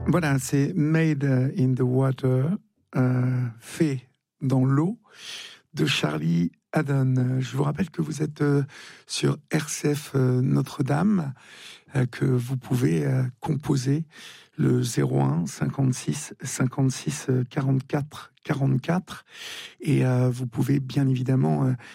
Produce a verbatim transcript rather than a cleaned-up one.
Voilà, c'est Made in the Water, euh, fait dans l'eau, de Charlie Haddon. Je vous rappelle que vous êtes euh, sur R C F euh, Notre-Dame, euh, que vous pouvez euh, composer le zéro un cinquante-six cinquante-six quarante-quatre quarante-quatre, et euh, vous pouvez bien évidemment euh,